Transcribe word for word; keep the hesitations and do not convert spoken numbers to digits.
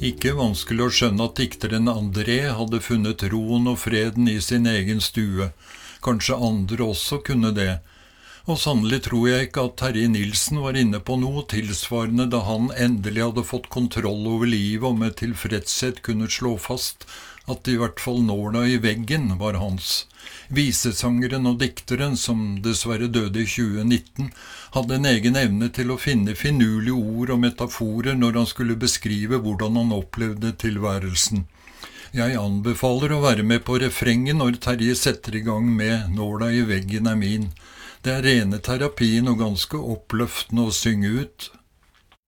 Ikke vanskelig å skjønne at dikteren André hadde funnet roen og freden i sin egen stue. Kanskje andre også kunne det. Og sannelig tror jeg ikke at Terje Nilsen var inne på noe tilsvarende da han endelig hadde fått kontroll over livet og med tilfredshet kunne slå fast at i hvert fall nåla i veggen var hans. Visesangeren og dikteren, som dessverre døde i tjue nitten, hadde en egen evne til å finne finurlige ord og metaforer når han skulle beskrive hvordan han opplevde tilværelsen. Jeg anbefaler å være med på refrenget når Terje setter i gang med «Nåla i veggen er min». Det er rene terapien og ganske oppløftende å synge ut.